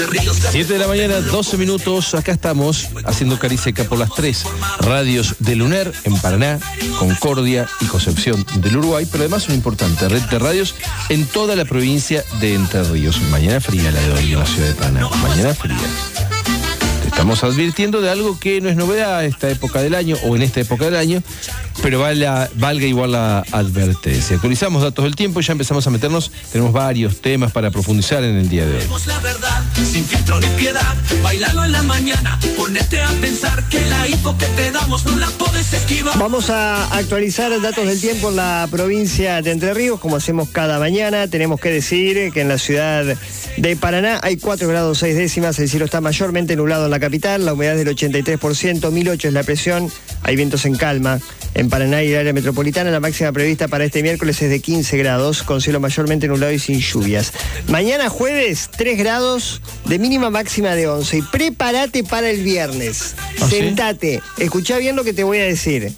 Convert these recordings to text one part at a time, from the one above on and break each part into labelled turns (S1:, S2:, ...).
S1: 7 de la mañana, 12 minutos. Acá estamos haciendo Cariseca por las 3 radios del UNER en Paraná, Concordia y Concepción del Uruguay, pero además una importante red de radios en toda la provincia de Entre Ríos. Mañana fría la de hoy en la ciudad de Paraná. Mañana fría. Estamos advirtiendo de algo que no es novedad a esta época del año o en esta época del año, pero valga igual la advertencia. Actualizamos datos del tiempo y ya empezamos a meternos. Tenemos varios temas para profundizar en el día de hoy.
S2: La verdad, sin filtro ni piedad, bailalo en la mañana, ponete a pensar que la info que te damos no la puedes esquivar.
S3: Vamos a actualizar datos del tiempo en la provincia de Entre Ríos, como hacemos cada mañana. Tenemos que decir que en la ciudad de Paraná hay 4 grados 6 décimas, el cielo está mayormente nublado en la capital, la humedad es del 83%, 1008 es la presión, hay vientos en calma. En Paraná y el área metropolitana, la máxima prevista para este miércoles es de 15 grados, con cielo mayormente nublado y sin lluvias. Mañana jueves, 3 grados de mínima, máxima de 11. Y prepárate para el viernes. Sentate, escuchá bien lo que te voy a decir.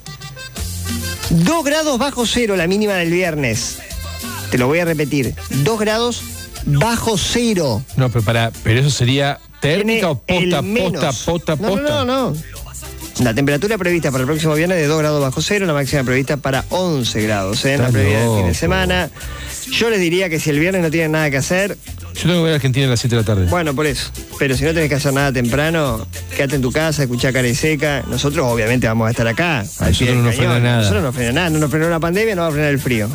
S3: 2 grados bajo cero la mínima del viernes. Te lo voy a repetir. 2 grados bajo cero.
S1: No, pero eso sería térmica o posta.
S3: No. La temperatura prevista para el próximo viernes es de 2 grados bajo cero, la máxima prevista para 11 grados, en la previa del fin de semana. Yo les diría que si el viernes no tienen nada que hacer...
S1: Yo tengo que ver a Argentina a las 7 de la tarde.
S3: Bueno, por eso. Pero si no tenés que hacer nada temprano, quédate en tu casa, escuchá Cariseca. Nosotros obviamente vamos a estar acá.
S1: Nosotros no nos frena nada.
S3: Nosotros no frena nada. No nos frenó la pandemia, no va a frenar el frío.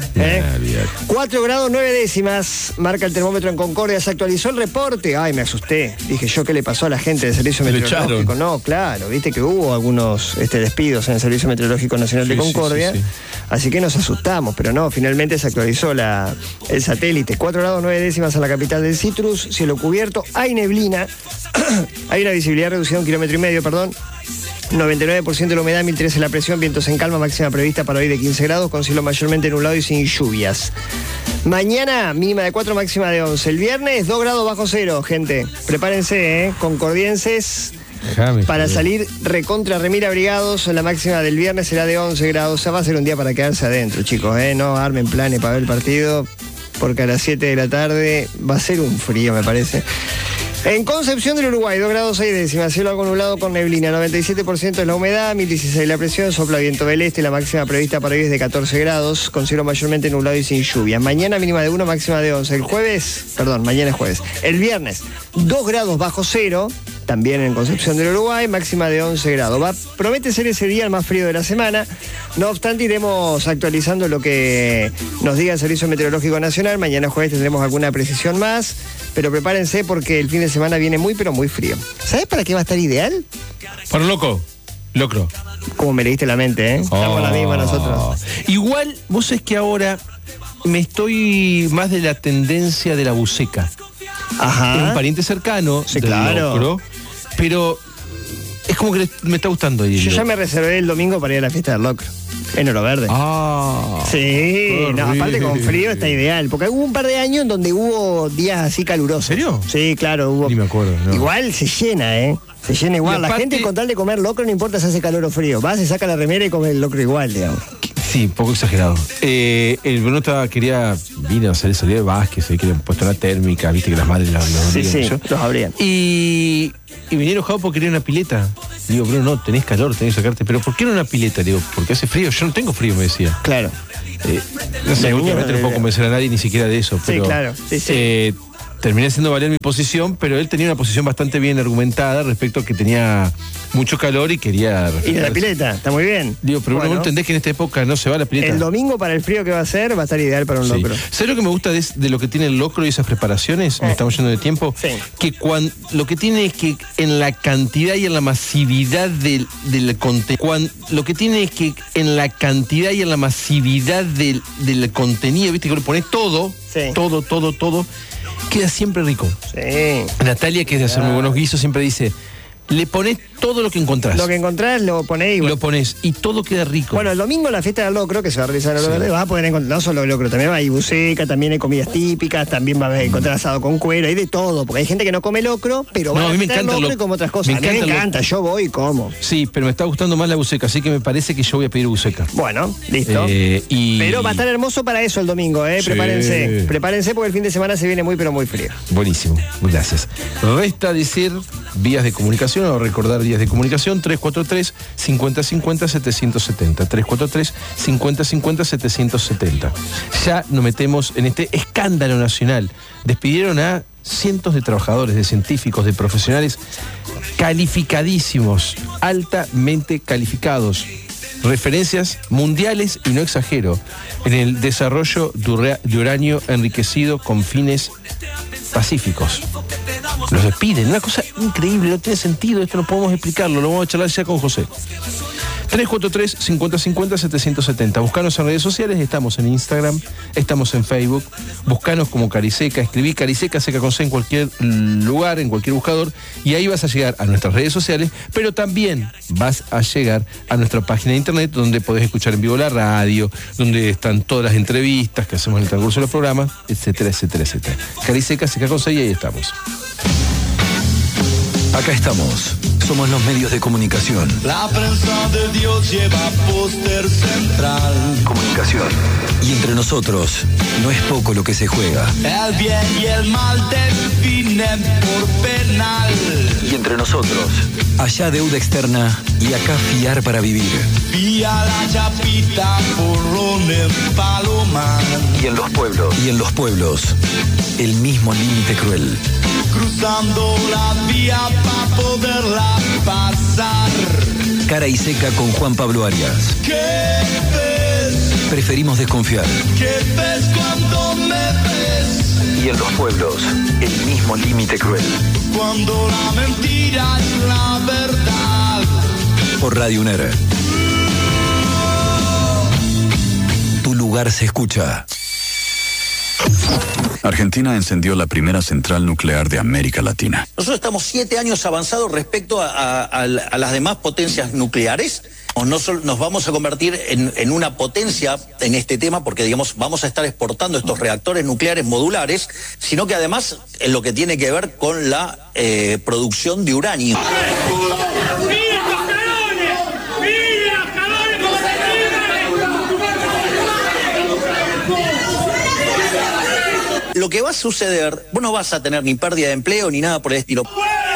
S3: 4 grados 9 décimas. Marca el termómetro en Concordia. Se actualizó el reporte. Ay, me asusté. Dije yo, ¿qué le pasó a la gente del Servicio Meteorológico? No, claro. Viste que hubo algunos despidos en el Servicio Meteorológico Nacional de Concordia. Sí. Así que nos asustamos. Pero no, finalmente se actualizó el satélite. 4 grados 9 décimas en la capital del Citrus. Cielo cubierto. Hay neblina. Hay una visibilidad reducida de 1,5 kilómetros, perdón. 99% de la humedad, 1013 la presión, vientos en calma, máxima prevista para hoy de 15 grados, con cielo mayormente nublado y sin lluvias. Mañana, mínima de 4, máxima de 11. El viernes, 2 grados bajo cero, gente. Prepárense, concordienses, para salir recontra remil abrigados. La máxima del viernes será de 11 grados. O sea, va a ser un día para quedarse adentro, chicos, No armen planes para ver el partido, porque a las 7 de la tarde va a ser un frío, me parece. En Concepción del Uruguay, 2 grados 6 décimas, cielo algo nublado con neblina, 97% es la humedad, 1016 la presión, sopla viento del este, la máxima prevista para hoy es de 14 grados, con cielo mayormente nublado y sin lluvia. Mañana mínima de 1, máxima de 11. Mañana es jueves. El viernes, 2 grados bajo cero, también en Concepción del Uruguay, máxima de 11 grados. Promete ser ese día el más frío de la semana. No obstante, iremos actualizando lo que nos diga el Servicio Meteorológico Nacional. Mañana jueves tendremos alguna precisión más, pero prepárense porque el fin de semana viene muy, pero muy frío. ¿Sabes para qué va a estar ideal?
S1: Para locro.
S3: Como me leíste la mente, Estamos la misma nosotros.
S1: Igual, vos es que ahora me estoy más de la tendencia de la buceca.
S3: Ajá.
S1: Es un pariente cercano del locro, pero es como que me está gustando ahí.
S3: Yo ya me reservé el domingo para ir a la fiesta del locro. En Oro Verde. Sí, aparte con frío está ideal. Porque hubo un par de años en donde hubo días así calurosos.
S1: ¿En serio?
S3: Sí, claro, hubo.
S1: Ni me acuerdo. No.
S3: Igual se llena, Se llena igual.
S1: Aparte,
S3: la gente con tal de comer locro no importa si hace calor o frío. Va, se saca la remera y come el locro igual, digamos.
S1: Sí, poco exagerado. El Bruno vino a hacer salir de básquet, se querían puesto una térmica, viste que las madres los
S3: abrían.
S1: Y venía enojado porque quería una pileta. Digo, Bruno, no, tenés calor, tenés que sacarte. ¿Pero por qué no una pileta? Digo, porque hace frío. Yo no tengo frío, me decía.
S3: Claro.
S1: No sé, últimamente no puedo convencer a nadie ni siquiera de eso. Pero,
S3: sí, claro. Sí.
S1: Terminé haciendo valer mi posición, pero él tenía una posición bastante bien argumentada respecto a que tenía mucho calor y quería...
S3: Y de la pileta, está muy bien.
S1: Digo, pero bueno, ¿no entendés que en esta época no se va la pileta?
S3: El domingo para el frío que va a ser, va a estar ideal para un locro.
S1: ¿Sabes lo que me gusta de lo que tiene el locro y esas preparaciones? Me estamos yendo de tiempo.
S3: Sí.
S1: Que lo que tiene es que en la cantidad y en la masividad del contenido... Lo que tiene es que en la cantidad y en la masividad del contenido, viste, que le pones todo, todo, queda siempre rico.
S3: Sí.
S1: Natalia, que es de hacer muy buenos guisos, siempre dice... le pones todo lo que encontrás.
S3: Lo que encontrás lo ponés
S1: Lo pones y todo queda rico.
S3: Bueno, el domingo la fiesta del locro, que se va a realizar en el Verde, vas a poder encontrar no solo locro, también hay buceca, también hay comidas típicas, también vas a encontrar asado con cuero, hay de todo, porque hay gente que no come locro, pero va a encontrar locro y como otras cosas. Me encanta, yo voy y como.
S1: Sí, pero me está gustando más la buceca, así que me parece que yo voy a pedir buceca.
S3: Bueno, listo. Pero va a estar hermoso para eso el domingo,
S1: Sí.
S3: Prepárense porque el fin de semana se viene muy pero muy frío.
S1: Buenísimo, gracias. Resta decir vías de comunicación o recordar vías de comunicación: 343-5050-770. 343-5050-770. Ya nos metemos en este escándalo nacional. Despidieron a cientos de trabajadores, de científicos, de profesionales calificadísimos, altamente calificados. Referencias mundiales, y no exagero, en el desarrollo de uranio enriquecido con fines pacíficos. Los despiden, una cosa increíble, no tiene sentido, esto no podemos explicarlo, lo vamos a charlar ya con José. 343-5050-770. Buscanos en redes sociales, estamos en Instagram, estamos en Facebook, buscanos como Cariseca, escribí Cariseca, seca con C en cualquier lugar, en cualquier buscador, y ahí vas a llegar a nuestras redes sociales, pero también vas a llegar a nuestra página de internet, donde podés escuchar en vivo la radio, donde están todas las entrevistas que hacemos en el transcurso de los programas, etcétera, etcétera, etcétera. Cariseca, seca con C, y ahí estamos.
S4: Acá estamos. Somos los medios de comunicación.
S2: La prensa de Dios lleva póster central.
S4: Comunicación. Y entre nosotros, no es poco lo que se juega.
S2: El bien y el mal definen por penal.
S4: Y entre nosotros, allá deuda externa y acá fiar para vivir.
S2: Vía la chapita, porrón en Palomar.
S4: Y en los pueblos, el mismo límite cruel.
S2: Cruzando la vía para poderla pasar.
S4: Cara y seca con Juan Pablo Arias.
S2: ¿Qué ves?
S4: Preferimos desconfiar.
S2: ¿Qué ves cuando me ves?
S4: Y en los pueblos, el mismo límite cruel.
S2: Cuando la mentira es la verdad.
S4: Por Radio UNER. Tu lugar se escucha.
S5: Argentina encendió la primera central nuclear de América Latina.
S6: Nosotros estamos 7 años avanzados respecto a las demás potencias nucleares. Nos vamos a convertir en una potencia en este tema porque, digamos, vamos a estar exportando estos reactores nucleares modulares, sino que además en lo que tiene que ver con la producción de uranio. Lo que va a suceder, vos no vas a tener ni pérdida de empleo ni nada por el estilo.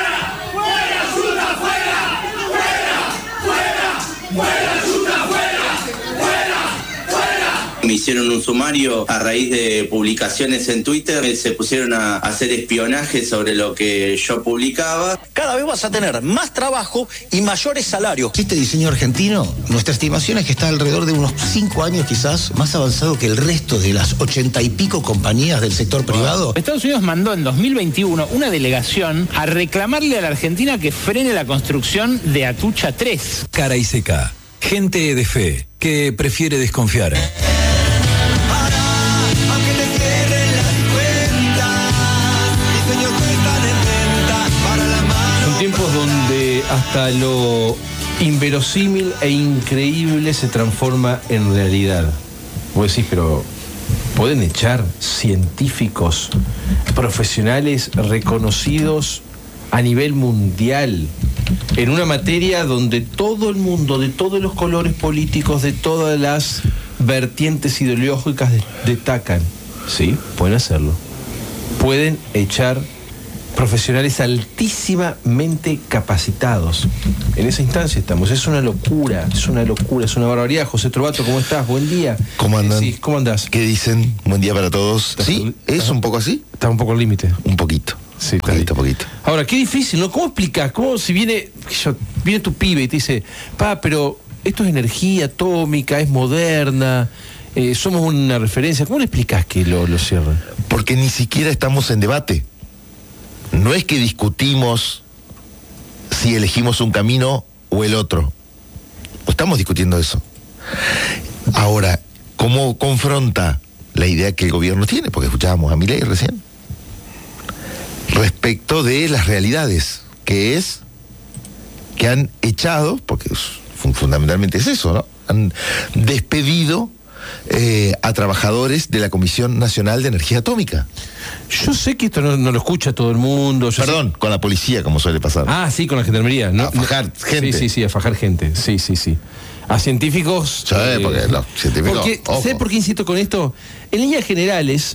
S7: Me hicieron un sumario a raíz de publicaciones en Twitter, se pusieron a hacer espionaje sobre lo que yo publicaba.
S6: Cada vez vas a tener más trabajo y mayores salarios.
S8: Este diseño argentino, nuestra estimación es que está alrededor de unos 5 años quizás más avanzado que el resto de las 80 y pico compañías del sector privado.
S9: Estados Unidos mandó en 2021 una delegación a reclamarle a la Argentina que frene la construcción de Atucha 3.
S4: Cara y seca. Gente de fe que prefiere desconfiar.
S1: Tiempos donde hasta lo inverosímil e increíble se transforma en realidad. Vos decís, pero ¿pueden echar científicos profesionales reconocidos a nivel mundial en una materia donde todo el mundo, de todos los colores políticos, de todas las vertientes ideológicas destacan? Sí, pueden hacerlo. Pueden echar profesionales altísimamente capacitados. En esa instancia estamos. Es una locura, es una barbaridad. José Trovato, ¿cómo estás? Buen día.
S10: ¿Cómo andan?
S1: Sí, ¿cómo andás?
S10: ¿Qué dicen? Buen día para todos. ¿Sí? ¿Es un poco así?
S1: Está un poco al límite.
S10: Un poquito.
S1: Sí,
S10: poquito.
S1: Ahora, qué difícil, ¿no? ¿Cómo explicás? ¿Cómo si viene tu pibe y te dice, pero esto es energía atómica, es moderna, somos una referencia? ¿Cómo le explicás que lo cierran?
S10: Porque ni siquiera estamos en debate. No es que discutimos si elegimos un camino o el otro. No estamos discutiendo eso. Ahora, ¿cómo confronta la idea que el gobierno tiene? Porque escuchábamos a Milei recién. Respecto de las realidades, que es que han echado, porque fundamentalmente es eso, ¿no? Han despedido a trabajadores de la Comisión Nacional de Energía Atómica.
S1: Yo sé que esto no lo escucha todo el mundo.
S10: Perdón, con la policía, como suele pasar.
S1: Ah, sí, con la gendarmería.
S10: A fajar gente.
S1: Sí, a fajar gente. Sí. A científicos.
S10: Porque los científicos.
S1: ¿Sabes por qué insisto con esto? En líneas generales,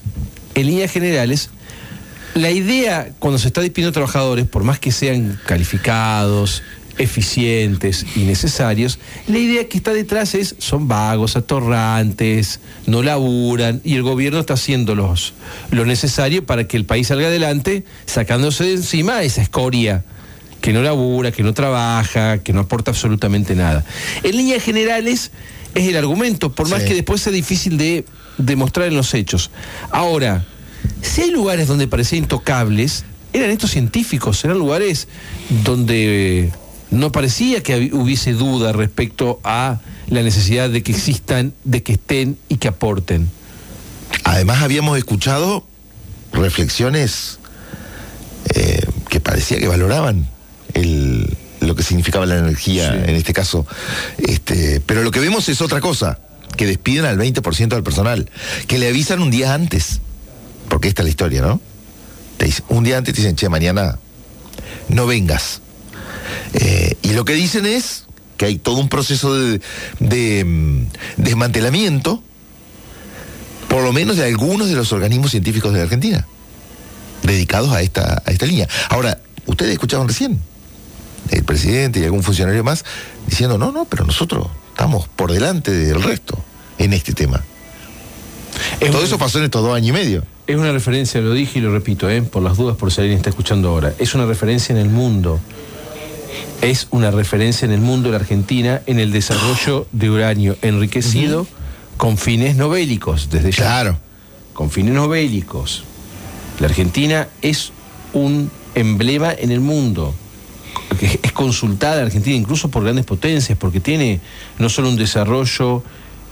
S1: la idea cuando se está despidiendo trabajadores, por más que sean calificados, eficientes y necesarios, la idea que está detrás son vagos, atorrantes, no laburan, y el gobierno está haciendo lo necesario para que el país salga adelante, sacándose de encima esa escoria que no labura, que no trabaja, que no aporta absolutamente nada. En líneas generales es el argumento, por más que después sea difícil de demostrar en los hechos. Ahora, si hay lugares donde parecían intocables, eran estos científicos, eran lugares donde no parecía que hubiese duda respecto a la necesidad de que existan, de que estén y que aporten.
S10: Además habíamos escuchado reflexiones que parecía que valoraban lo que significaba la energía, en este caso. Pero lo que vemos es otra cosa, que despiden al 20% del personal, que le avisan un día antes, porque esta es la historia, ¿no? Un día antes te dicen, che, mañana no vengas. Y lo que dicen es que hay todo un proceso de desmantelamiento, por lo menos de algunos de los organismos científicos de la Argentina, dedicados a esta línea. Ahora, ustedes escucharon recién el presidente y algún funcionario más diciendo, no, pero nosotros estamos por delante del resto en este tema. Todo eso pasó en estos 2 años y medio.
S1: Es una referencia, lo dije y lo repito, por las dudas, por si alguien está escuchando ahora. Es una referencia en el mundo. Es una referencia en el mundo de la Argentina en el desarrollo de uranio enriquecido con fines no bélicos, desde ya.
S10: Claro.
S1: Con fines no bélicos. La Argentina es un emblema en el mundo. Es consultada la Argentina incluso por grandes potencias, porque tiene no solo un desarrollo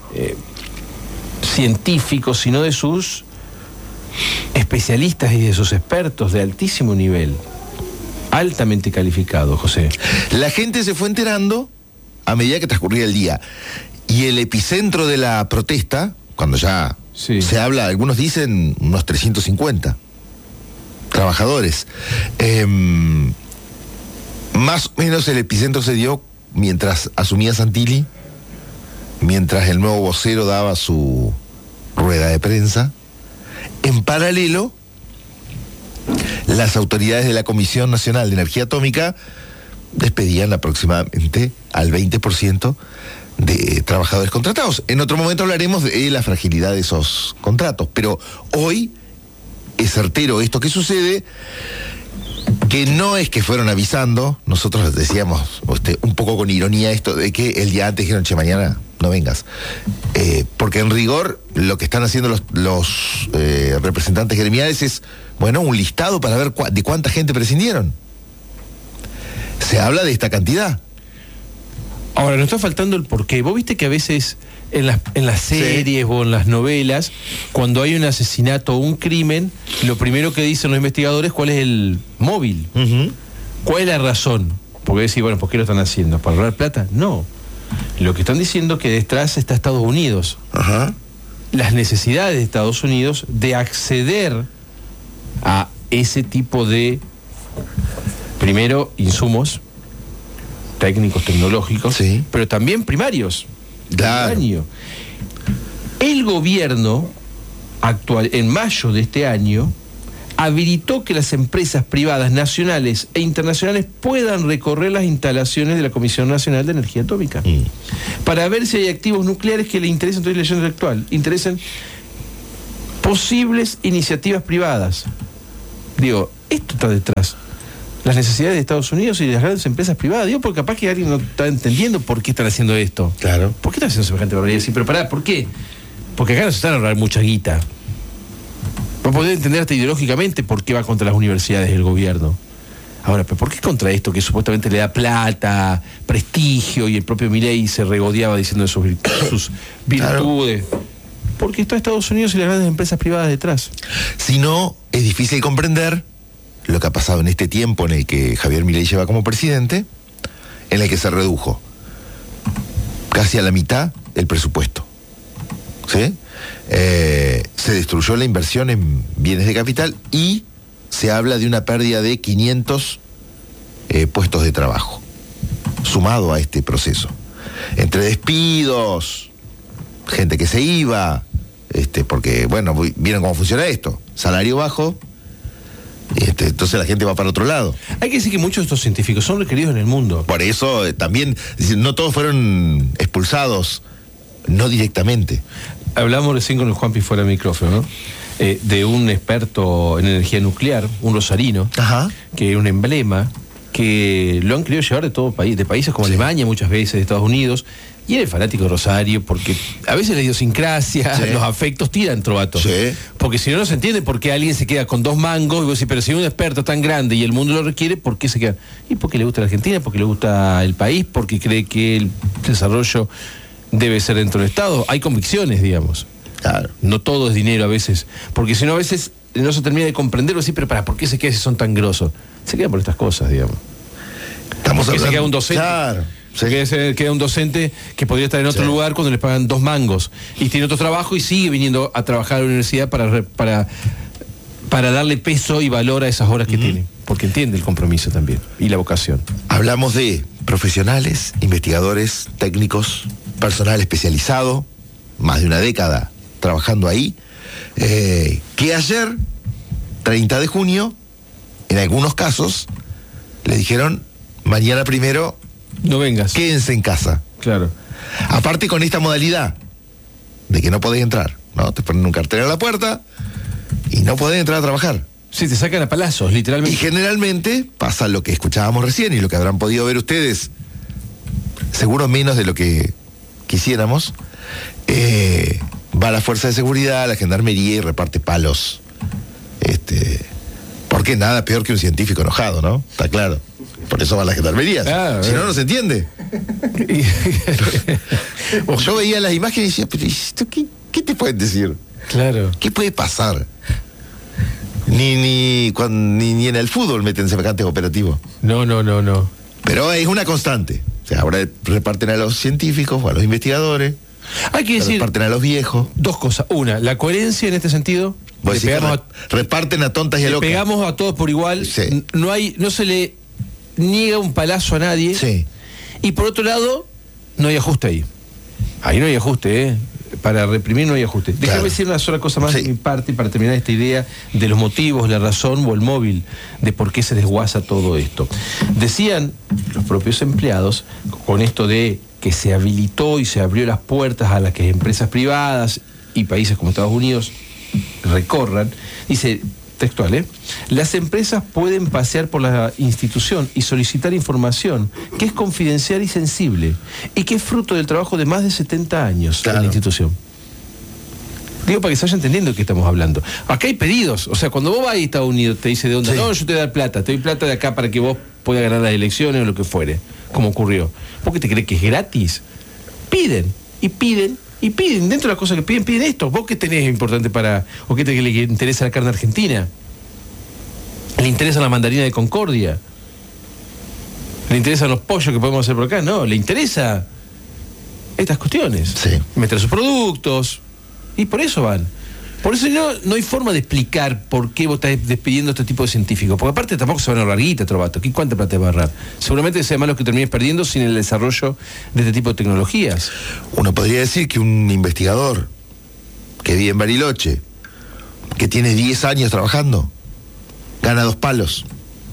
S1: científico, sino de sus especialistas y de sus expertos de altísimo nivel, altamente calificados, José.
S10: La gente se fue enterando a medida que transcurría el día, y el epicentro de la protesta, cuando ya se habla, algunos dicen unos 350 trabajadores, más o menos el epicentro se dio mientras asumía Santilli, mientras el nuevo vocero daba su rueda de prensa. En paralelo, las autoridades de la Comisión Nacional de Energía Atómica despedían aproximadamente al 20% de trabajadores contratados. En otro momento hablaremos de la fragilidad de esos contratos, pero hoy es certero esto que sucede, que no es que fueron avisando. Nosotros decíamos un poco con ironía esto de que el día antes dijeron, che, mañana no vengas, porque en rigor lo que están haciendo los representantes gremiales es, un listado para ver de cuánta gente prescindieron. Se habla de esta cantidad.
S1: Ahora, nos está faltando el porqué. Vos viste que a veces en las series o en las novelas, cuando hay un asesinato o un crimen, lo primero que dicen los investigadores, ¿cuál es el móvil? ¿Cuál es la razón? Porque decir, ¿por qué lo están haciendo? ¿Para ahorrar plata? No. Lo que están diciendo es que detrás está Estados Unidos. Las necesidades de Estados Unidos de acceder a ese tipo de, primero, insumos técnicos, tecnológicos, pero también primarios.
S10: Claro.
S1: El gobierno actual, en mayo de este año, habilitó que las empresas privadas nacionales e internacionales puedan recorrer las instalaciones de la Comisión Nacional de Energía Atómica para ver si hay activos nucleares que le interesen, estoy leyendo el actual, interesen posibles iniciativas privadas. Digo, esto está detrás. Las necesidades de Estados Unidos y de las grandes empresas privadas. Digo, porque capaz que alguien no está entendiendo por qué están haciendo esto.
S10: Claro.
S1: ¿Por qué están haciendo semejante barbaridad? Sí, pero pará, ¿por qué? Porque acá no se están ahorrando mucha guita. Para poder entender hasta ideológicamente por qué va contra las universidades del gobierno. Ahora, ¿pero por qué contra esto que supuestamente le da plata, prestigio, y el propio Milei se regodeaba diciendo sus virtudes? Claro. Porque está Estados Unidos y las grandes empresas privadas detrás.
S10: Si no, es difícil comprender lo que ha pasado en este tiempo en el que Javier Milei lleva como presidente, en el que se redujo casi a la mitad el presupuesto. ¿Sí? Se destruyó la inversión en bienes de capital y se habla de una pérdida de 500 puestos de trabajo, sumado a este proceso. Entre despidos, gente que se iba, porque, bueno, vieron cómo funciona esto. Salario bajo, entonces la gente va para otro lado.
S1: Hay que decir que muchos de estos científicos son requeridos en el mundo.
S10: Por eso también, no todos fueron expulsados, no directamente.
S1: Hablamos recién con el Juanpi fuera del micrófono, ¿no? De un experto en energía nuclear, un rosarino, que es un emblema, que lo han querido llevar de todo país, de países como Alemania, muchas veces, de Estados Unidos, y era el fanático de Rosario, porque a veces la idiosincrasia, los afectos tiran, Trovato. Porque si no se entiende por qué alguien se queda con 2 mangos, y vos decís, pero si un experto tan grande y el mundo lo requiere, ¿por qué se queda? Y porque le gusta la Argentina, porque le gusta el país, porque cree que el desarrollo debe ser dentro del Estado. Hay convicciones, digamos.
S10: Claro.
S1: No todo es dinero a veces, porque si no a veces no se termina de comprenderlo así, pero ¿por qué se queda si son tan grosos? Se queda por estas cosas, digamos. Porque se queda un docente. Claro. Se queda un docente que podría estar en otro lugar cuando le pagan 2 mangos y tiene otro trabajo y sigue viniendo a trabajar a la universidad para darle peso y valor a esas horas que tiene, porque entiende el compromiso también y la vocación.
S10: Hablamos de profesionales, investigadores, técnicos, personal especializado, más de una década trabajando ahí, que ayer, 30 de junio, en algunos casos, le dijeron, mañana primero,
S1: no vengas.
S10: Quédense en casa.
S1: Claro.
S10: Aparte con esta modalidad de que no podés entrar, ¿no? Te ponen un cartel a la puerta y no podés entrar a trabajar.
S1: Sí, te sacan a palazos, literalmente.
S10: Y generalmente pasa lo que escuchábamos recién y lo que habrán podido ver ustedes, seguro menos de lo que quisiéramos. Va la fuerza de seguridad, la gendarmería y reparte palos. Porque nada peor que un científico enojado, ¿no? Está claro. Por eso va la gendarmería. Si no, no se entiende. Yo veía las imágenes y decía, pero ¿esto qué te pueden decir?
S1: Claro.
S10: ¿Qué puede pasar? Ni en el fútbol meten semejantes operativos.
S1: No.
S10: Pero es una constante. O sea, ahora reparten a los científicos o a los investigadores.
S1: Hay que decir,
S10: reparten a los viejos.
S1: 2 cosas. Una, la coherencia en este sentido.
S10: Reparten a tontas y a locas.
S1: Pegamos a todos por igual.
S10: Sí.
S1: No se le niega un palazo a nadie.
S10: Sí.
S1: Y por otro lado, no hay ajuste ahí. Ahí no hay ajuste, Para reprimir no hay ajuste. Déjame decir una sola cosa más de mi parte para terminar esta idea de los motivos, la razón o el móvil de por qué se desguaza todo esto. Decían los propios empleados, con esto de que se habilitó y se abrió las puertas a las que empresas privadas y países como Estados Unidos recorran, dice textual, las empresas pueden pasear por la institución y solicitar información que es confidencial y sensible y que es fruto del trabajo de más de 70 años en la institución. Digo para que se vaya entendiendo de qué estamos hablando. Acá hay pedidos, o sea, cuando vos vas a Estados Unidos te dice de dónde, no, yo te voy a dar plata, te doy plata de acá para que vos puedas ganar las elecciones o lo que fuere, como ocurrió. ¿Por qué te crees que es gratis? Piden, y piden, y piden. Dentro de las cosas que piden esto. ¿Vos qué tenés importante o qué le interesa la carne argentina? ¿Le interesa la mandarina de Concordia? ¿Le interesan los pollos que podemos hacer por acá? No, le interesa estas cuestiones. Meter sus productos. Y por eso van. Por eso no hay forma de explicar por qué vos estás despidiendo a este tipo de científicos. Porque aparte tampoco se van a ahorrar guita, Trovato. ¿Cuánta plata te va a ahorrar? Seguramente sea más lo que termines perdiendo sin el desarrollo de este tipo de tecnologías.
S10: Uno podría decir que un investigador que vive en Bariloche, que tiene 10 años trabajando, gana 2 palos.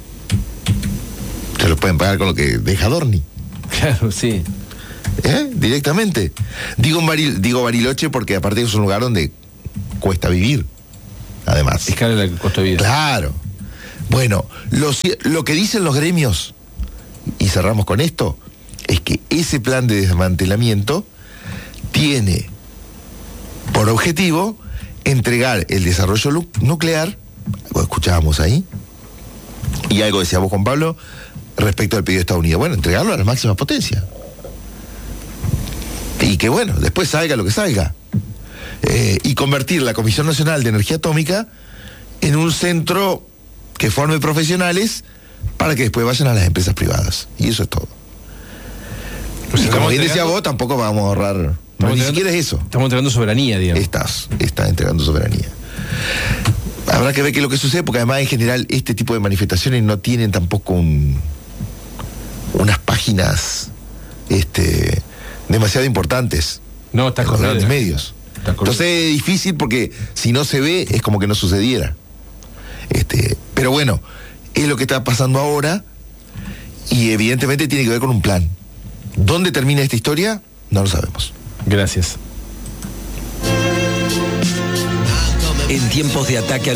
S10: Se los pueden pagar con lo que deja Dorni.
S1: Claro, sí.
S10: Directamente. Digo Bariloche porque aparte es un lugar donde cuesta vivir, además.
S1: Es cara el costo de vida.
S10: Claro. Bueno, lo que dicen los gremios, y cerramos con esto, es que ese plan de desmantelamiento tiene por objetivo entregar el desarrollo nuclear, algo escuchábamos ahí, y algo decíamos Juan Pablo, respecto al pedido de Estados Unidos. Bueno, entregarlo a la máxima potencia. Y que bueno, después salga lo que salga. Y convertir la Comisión Nacional de Energía Atómica en un centro que forme profesionales para que después vayan a las empresas privadas. Y eso es todo. Pues y como bien decía vos, tampoco vamos a ahorrar. No, ni siquiera es eso.
S1: Estamos entregando soberanía, digamos.
S10: Está entregando soberanía. Habrá que ver qué es lo que sucede, porque además en general este tipo de manifestaciones no tienen tampoco unas páginas demasiado importantes.
S1: No, está
S10: en los grandes medios. Entonces es difícil porque si no se ve es como que no sucediera. Pero bueno, es lo que está pasando ahora y evidentemente tiene que ver con un plan. ¿Dónde termina esta historia? No lo sabemos.
S1: Gracias.
S4: En tiempos de ataque a